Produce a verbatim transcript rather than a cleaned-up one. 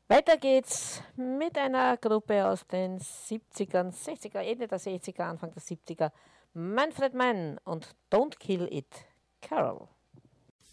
Weiter geht's mit einer Gruppe aus den siebzigern, sechziger, Ende der sechziger, Anfang der siebziger. Manfred Mann und Don't Kill It, Carol.